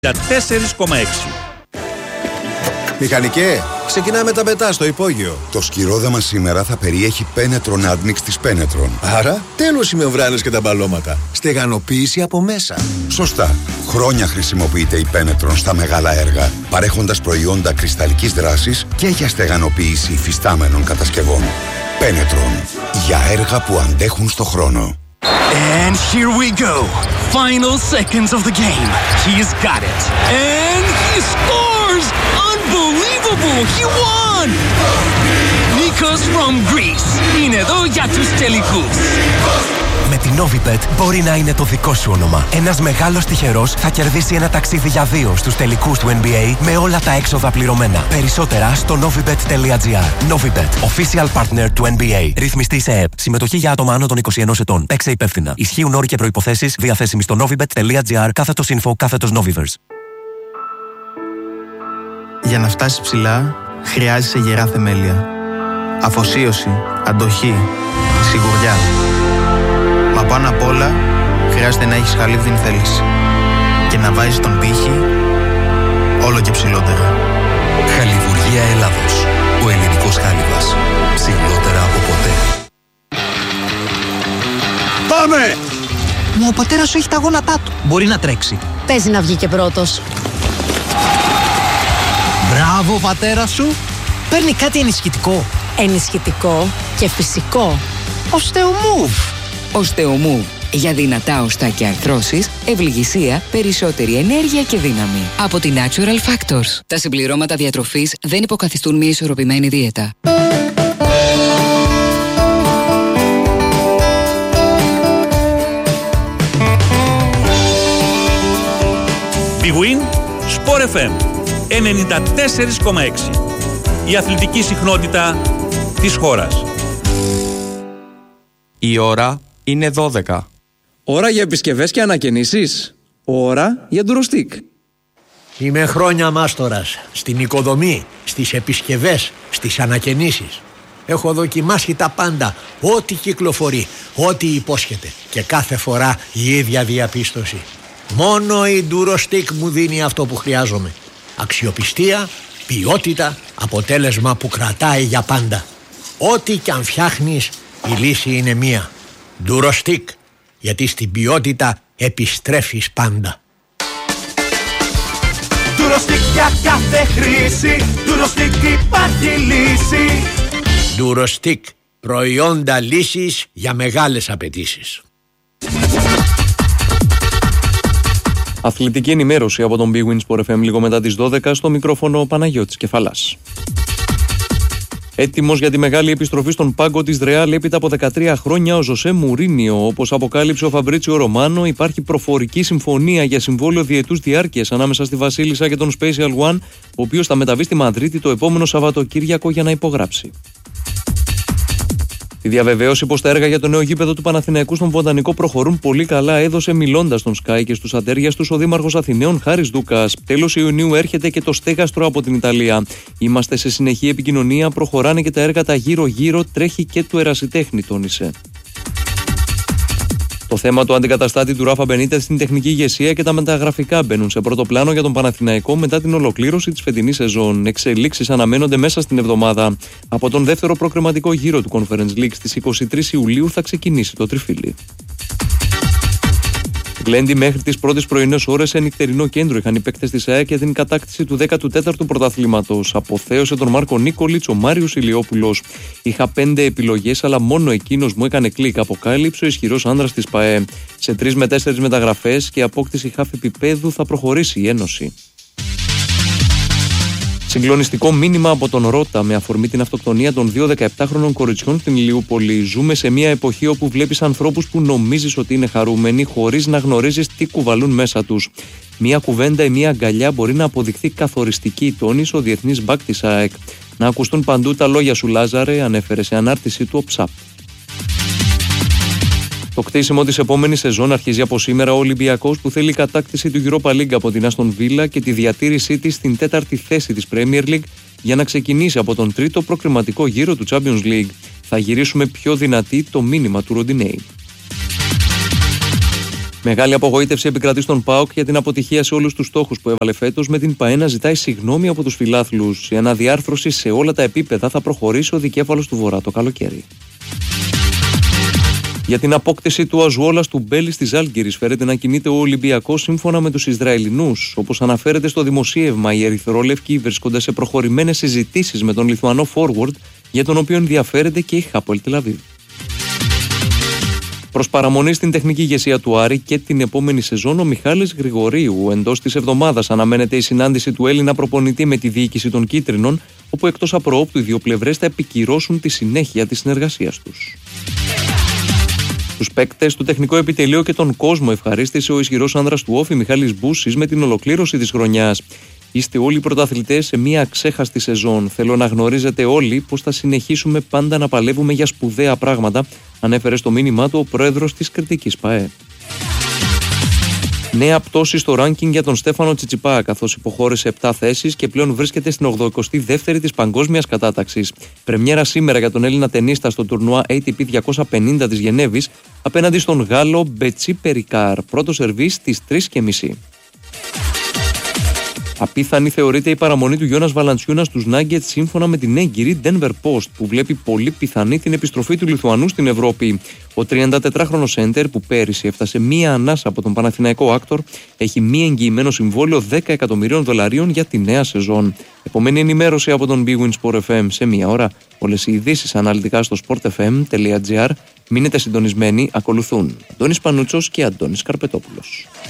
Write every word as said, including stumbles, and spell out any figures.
τέσσερα κόμμα έξι. Μηχανικέ, ξεκινάμε τα πετά στο υπόγειο. Το σκυρόδεμα σήμερα θα περιέχει Penetron Admix της Penetron. Άρα, τέλος οι μεμβράνες και τα μπαλώματα. Στεγανοποίηση από μέσα. Σωστά. Χρόνια χρησιμοποιείται η Penetron στα μεγάλα έργα, παρέχοντας προϊόντα κρυσταλλικής δράσης και για στεγανοποίηση υφιστάμενων κατασκευών. Penetron. Για έργα που αντέχουν στο χρόνο. And here we go. Final seconds of the game. He's got it. And he scores! Unbelievable! He won! Nikos from Greece. Είναι εδώ για τους τελικούς. Με την Novibet μπορεί να είναι το δικό σου όνομα. Ένας μεγάλος τυχερός θα κερδίσει ένα ταξίδι για δύο στους τελικούς του N B A με όλα τα έξοδα πληρωμένα. Περισσότερα στο novibet τελεία gr. Novibet, official partner του N B A. Ρυθμιστή σε ΕΕΠ. Συμμετοχή για άτομα άνω των είκοσι ενός ετών. Παίξε υπεύθυνα. Ισχύουν όροι και προϋποθέσεις διαθέσιμοι στο novibet τελεία gr κάθετος info κάθετος Noviverse. Για να φτάσεις ψηλά, χρειάζεσαι γερά θεμέλια. Αφοσίωση, αντοχή, σιγουριά. Μα πάνω απ' όλα, χρειάζεται να έχεις χαλίβδιν θέληση και να βάζεις τον πύχη όλο και ψηλότερα. Χαλιβουργία Ελλάδος. Ο ελληνικός χάλιβας. Ψηλότερα από ποτέ. Πάμε! Μα ο πατέρας σου έχει τα γόνατά του. Μπορεί να τρέξει. Παίζει να βγει και πρώτος. Μπράβο, πατέρα σου. Παίρνει κάτι ενισχυτικό. Ενισχυτικό και φυσικό. Οστεομούβ. Οστεομούβ. Για δυνατά οστά και αρθρώσεις, ευληγησία, περισσότερη ενέργεια και δύναμη. Από τη Natural Factors. Τα συμπληρώματα διατροφής δεν υποκαθιστούν μια ισορροπημένη δίαιτα. Big Win, Sport εφ εμ ενενήντα τέσσερα κόμμα έξι. Η αθλητική συχνότητα της χώρας. Η ώρα είναι δώδεκα. Ώρα για επισκευές και ανακαινήσεις. Ώρα για ντουροστίκ. Είμαι χρόνια μάστορας στην οικοδομή, στις επισκευές, στις ανακαινήσεις. Έχω δοκιμάσει τα πάντα, ό,τι κυκλοφορεί, ό,τι υπόσχεται. Και κάθε φορά η ίδια διαπίστωση. Μόνο η ντουροστίκ μου δίνει αυτό που χρειάζομαι. Αξιοπιστία, ποιότητα, αποτέλεσμα που κρατάει για πάντα. Ό,τι κι αν φτιάχνεις, η λύση είναι μία. Ντουροστίκ, γιατί στην ποιότητα επιστρέφεις πάντα. Ντουροστίκ για κάθε χρήση, Ντουροστίκ υπάρχει λύση. Ντουροστίκ, προϊόντα λύσης για μεγάλες απαιτήσεις. Αθλητική ενημέρωση από τον Big Win Sport εφ εμ λίγο μετά τις δώδεκα, στο μικρόφωνο Παναγιώτης Κεφαλάς. Έτοιμος για τη μεγάλη επιστροφή στον πάγκο της Ρεάλ έπειτα από δεκατρία χρόνια ο Ζωσέ Μουρίνιο. Όπως αποκάλυψε ο Φαμπρίτσιο Ρωμάνο, υπάρχει προφορική συμφωνία για συμβόλαιο διετούς διάρκειας ανάμεσα στη Βασίλισσα και τον Special One, ο οποίος θα μεταβεί στη Μαδρίτη το επόμενο Σαββατοκύριακο για να υπογράψει. Η διαβεβαίωση πως τα έργα για το νέο γήπεδο του Παναθηναϊκού στον Βοτανικό προχωρούν πολύ καλά έδωσε μιλώντας στον Sky και στους ατέρειας τους ο Δήμαρχος Αθηναίων Χάρης Δούκας. Τέλος Ιουνίου έρχεται και το στέγαστρο από την Ιταλία. Είμαστε σε συνεχή επικοινωνία, προχωράνε και τα έργα τα γύρω-γύρω, τρέχει και του ερασιτέχνη, τόνισε. Το θέμα του αντικαταστάτη του Ράφα Μπενίτεθ στην τεχνική ηγεσία και τα μεταγραφικά μπαίνουν σε πρώτο πλάνο για τον Παναθηναϊκό μετά την ολοκλήρωση της φετινής σεζόν. Εξελίξεις αναμένονται μέσα στην εβδομάδα. Από τον δεύτερο προκριματικό γύρο του Conference League στις είκοσι τρεις Ιουλίου θα ξεκινήσει το τριφύλι. Γλέντι μέχρι τις πρώτες πρωινές ώρες σε νυχτερινό κέντρο είχαν οι παίκτες της ΑΕΚ για την κατάκτηση του δέκατου τέταρτου πρωταθλήματος. Αποθέωσε τον Μάρκο Νίκολιτς ο Μάριος Ηλιόπουλος. Είχα πέντε επιλογές, αλλά μόνο εκείνος μου έκανε κλικ, αποκάλυψε ο ισχυρός άνδρας της ΠΑΕ. Σε τρεις με τέσσερις μεταγραφές και απόκτηση χαφ επίπεδου θα προχωρήσει η Ένωση. Συγκλονιστικό μήνυμα από τον Ρώτα με αφορμή την αυτοκτονία των δύο δεκαεπτάχρονων κοριτσιών στην Ηλιούπολη. Ζούμε σε μια εποχή όπου βλέπεις ανθρώπους που νομίζεις ότι είναι χαρούμενοι χωρίς να γνωρίζεις τι κουβαλούν μέσα τους. Μια κουβέντα ή μια αγκαλιά μπορεί να αποδειχθεί καθοριστική, τόνισε ο διεθνής μπακ της ΑΕΚ. Να ακουστούν παντού τα λόγια σου, Λάζαρε, ανέφερε σε ανάρτησή του ο Ψάπ. Το κτίσιμο της επόμενης σεζόν αρχίζει από σήμερα ο Ολυμπιακός που θέλει κατάκτηση του Europa League από την Άστον Βίλα και τη διατήρησή της στην τέταρτη θέση της Premier League για να ξεκινήσει από τον τρίτο προκριματικό γύρο του Champions League. Θα γυρίσουμε πιο δυνατοί, το μήνυμα του Ροντινέι. Μεγάλη απογοήτευση επικρατεί στον ΠΑΟΚ για την αποτυχία σε όλους τους στόχους που έβαλε φέτος, με την ΠΑΕ να ζητάει συγγνώμη από τους φιλάθλους. Η αναδιάρθρωση σε όλα τα επίπεδα θα προχωρήσει ο δικέφαλος του Βορρά το καλοκαίρι. Για την απόκτηση του Αζουόλας του Μπέλης της Ζάλγκιρις φέρεται να κινείται ο Ολυμπιακός σύμφωνα με τους Ισραηλινούς. Όπως αναφέρεται στο δημοσίευμα, οι ερυθρόλευκοι βρίσκονται σε προχωρημένες συζητήσεις με τον Λιθουανό forward, για τον οποίο ενδιαφέρεται και η Χάπολ Τελ Αβίβ. Προς παραμονή στην τεχνική ηγεσία του Άρη και την επόμενη σεζόν, ο Μιχάλης Γρηγορίου. Εντός της εβδομάδας αναμένεται η συνάντηση του Έλληνα προπονητή με τη διοίκηση των Κίτρινων, όπου εκτός απροόπτου οι δύο πλευρές θα επικυρώσουν τη συνέχεια της συνεργασίας τους. Τους παίκτες, του τεχνικό επιτελείο και τον κόσμο ευχαρίστησε ο ισχυρός άνδρας του Όφη Μιχάλης Μπούσης με την ολοκλήρωση της χρονιάς. Είστε όλοι πρωταθλητές σε μια αξέχαστη σεζόν. Θέλω να γνωρίζετε όλοι πως θα συνεχίσουμε πάντα να παλεύουμε για σπουδαία πράγματα, ανέφερε στο μήνυμά του ο πρόεδρος της κριτικής ΠΑΕ. Νέα πτώση στο ranking για τον Στέφανο Τσιτσιπά, καθώς υποχώρησε επτά θέσεις και πλέον βρίσκεται στην ογδοηκοστή δεύτερη της παγκόσμιας κατάταξης. Πρεμιέρα σήμερα για τον Έλληνα τενίστα στο τουρνουά έι τι πι διακόσια πενήντα της Γενέβης απέναντι στον Γάλλο Μπετσί Περικάρ, πρώτο σερβίς στις τρεις και μισή. Απίθανη θεωρείται η παραμονή του Γιώνας Βαλαντσιούνα στους Nuggets σύμφωνα με την έγκυρη Denver Post, που βλέπει πολύ πιθανή την επιστροφή του Λιθουανού στην Ευρώπη. Ο τριαντατετράχρονος center, που πέρυσι έφτασε μία ανάσα από τον Παναθηναϊκό Άκτορ, έχει μη εγγυημένο συμβόλαιο δέκα εκατομμυρίων δολαρίων για τη νέα σεζόν. Επομένη ενημέρωση από τον Big Win Sport εφ εμ σε μία ώρα. Όλες οι ειδήσεις αναλυτικά στο sport f m τελεία g r. Μείνετε συντονισμένοι, ακολουθούν Αντώνης Πανούτσος και Αντώνης Καρπετόπουλος.